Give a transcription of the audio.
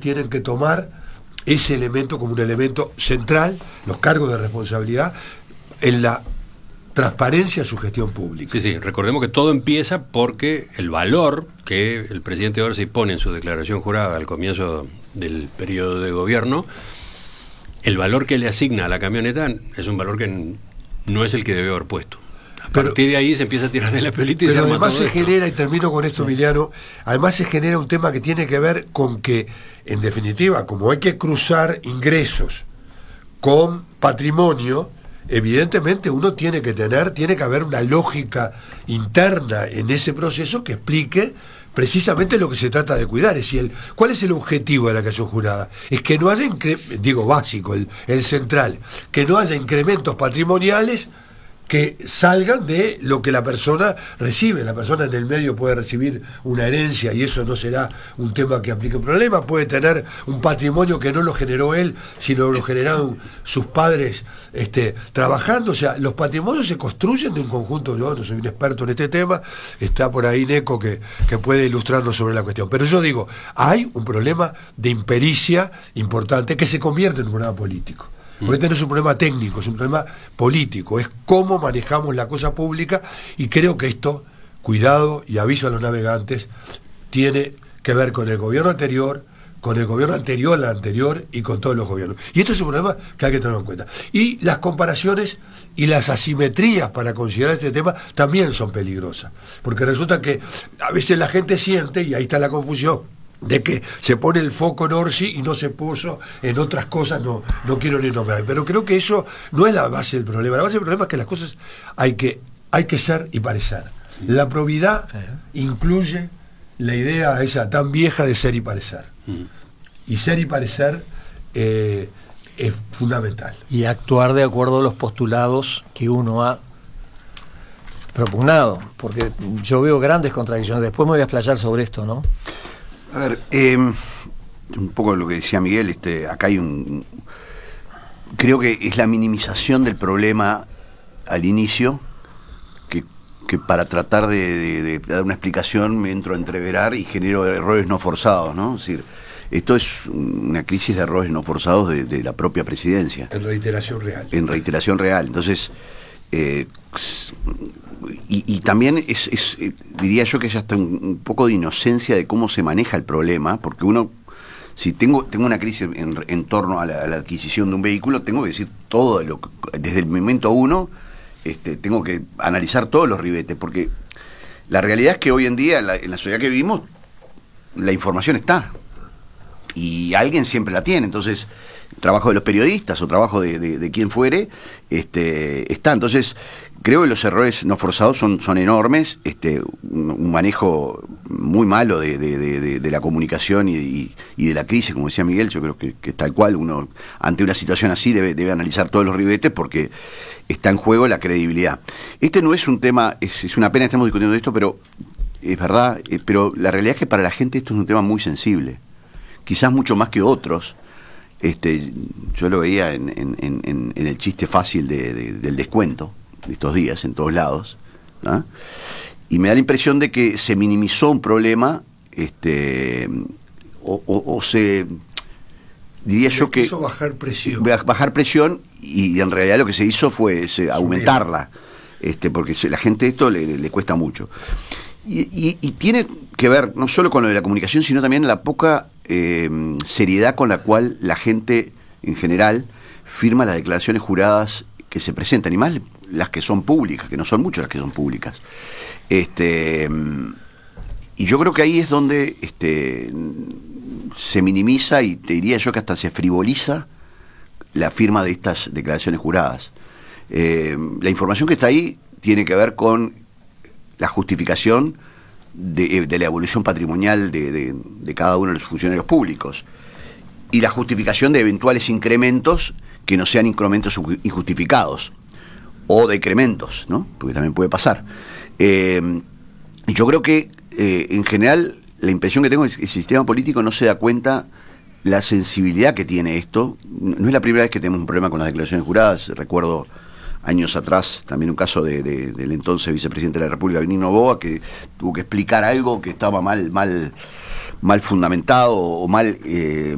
tienen que tomar ese elemento como un elemento central, los cargos de responsabilidad, en la transparencia de su gestión pública. Sí, sí, recordemos que todo empieza porque el valor que el presidente Orsi pone en su declaración jurada al comienzo del periodo de gobierno, el valor que le asigna a la camioneta es un valor que no es el que debe haber puesto. A partir de ahí se empieza a tirar de la pelita y pero se arma además todo se esto. genera, y termino con esto, Emiliano, además se genera un tema que tiene que ver con que, en definitiva, como hay que cruzar ingresos con patrimonio, evidentemente uno tiene que haber una lógica interna en ese proceso que explique precisamente lo que se trata de cuidar. Es decir, ¿cuál es el objetivo de la declaración jurada? Es que no haya, básico, el central, que no haya incrementos patrimoniales que salgan de lo que la persona recibe. La persona en el medio puede recibir una herencia y eso no será un tema que aplique un problema. Puede tener un patrimonio que no lo generó él, sino lo generaron sus padres trabajando. O sea, los patrimonios se construyen de un conjunto. Yo no soy un experto en este tema, está por ahí Neco que puede ilustrarnos sobre la cuestión. Pero yo digo, hay un problema de impericia importante que se convierte en un problema político. Porque este no es un problema técnico, es un problema político, es cómo manejamos la cosa pública, y creo que esto, cuidado y aviso a los navegantes, tiene que ver con el gobierno anterior, con el gobierno anterior al anterior y con todos los gobiernos. Y esto es un problema que hay que tenerlo en cuenta. Y las comparaciones y las asimetrías para considerar este tema también son peligrosas, porque resulta que a veces la gente siente, y ahí está la confusión, de que se pone el foco en Orsi y no se puso en otras cosas, no quiero ni nombrar, pero creo que eso no es la base del problema. La base del problema es que las cosas hay que ser y parecer. La probidad incluye la idea esa tan vieja de ser y parecer, y ser y parecer es fundamental, y actuar de acuerdo a los postulados que uno ha propugnado, porque yo veo grandes contradicciones. Después me voy a explayar sobre esto, ¿no? A ver, un poco lo que decía Miguel, acá hay creo que es la minimización del problema al inicio, que para tratar de dar una explicación me entro a entreverar y genero errores no forzados, ¿no? Es decir, esto es una crisis de errores no forzados de la propia presidencia. En reiteración real. En reiteración real. Entonces, y también diría yo que es hasta un poco de inocencia de cómo se maneja el problema, porque uno, si tengo una crisis en torno a la adquisición de un vehículo, tengo que decir todo, desde el momento uno, tengo que analizar todos los ribetes, porque la realidad es que hoy en día, en la sociedad que vivimos, la información está, y alguien siempre la tiene. Entonces, trabajo de los periodistas o trabajo de quien fuere, está. Entonces, creo que los errores no forzados son enormes, un manejo muy malo de la comunicación y de la crisis, como decía Miguel. Yo creo que tal cual, uno ante una situación así debe analizar todos los ribetes, porque está en juego la credibilidad. Este no es un tema, es una pena que estemos discutiendo esto, pero es verdad, pero la realidad es que para la gente esto es un tema muy sensible, quizás mucho más que otros. Yo lo veía en el chiste fácil del descuento de estos días en todos lados, ¿no? Y me da la impresión de que se minimizó un problema, o se, diría yo que hizo bajar presión, y en realidad lo que se hizo fue aumentarla, porque la gente esto le cuesta mucho, y tiene que ver no solo con lo de la comunicación, sino también la poca seriedad con la cual la gente en general firma las declaraciones juradas que se presentan, y más las que son públicas, que no son muchas las que son públicas. Y yo creo que ahí es donde se minimiza, y te diría yo que hasta se frivoliza la firma de estas declaraciones juradas. La información que está ahí tiene que ver con la justificación de la evolución patrimonial de cada uno de los funcionarios públicos, y la justificación de eventuales incrementos que no sean incrementos injustificados o decrementos, ¿no? Porque también puede pasar. Yo creo que en general la impresión que tengo es que el sistema político no se da cuenta la sensibilidad que tiene esto. No es la primera vez que tenemos un problema con las declaraciones juradas. Recuerdo años atrás también un caso del entonces vicepresidente de la República, Benigno Noboa, que tuvo que explicar algo que estaba mal fundamentado o mal